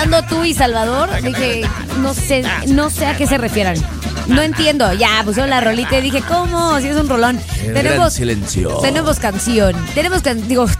cantando tú y Salvador, dije, no sé a qué se refieran. No entiendo. Ya, pusieron la rolita y dije, ¿cómo? Si es un rolón. Silencio. Tenemos canción.